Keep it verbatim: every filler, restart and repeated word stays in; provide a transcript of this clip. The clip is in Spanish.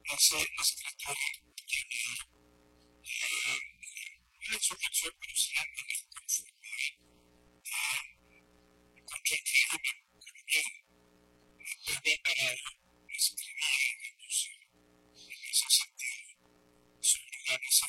hace la secretaria Jenny ile sokak kuhusiana na kufunga kwa keki